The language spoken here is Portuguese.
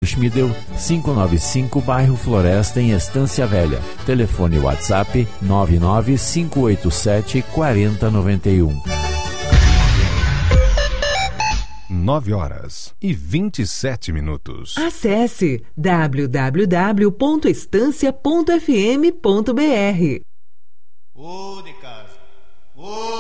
Schmidel, 595, bairro Floresta, em Estância Velha. Telefone WhatsApp 995874091. 9h27. Acesse www.estancia.fm.br.